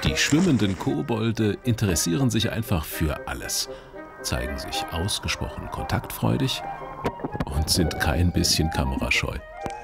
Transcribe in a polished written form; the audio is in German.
Die schwimmenden Kobolde interessieren sich einfach für alles, zeigen sich ausgesprochen kontaktfreudig und sind kein bisschen kamerascheu.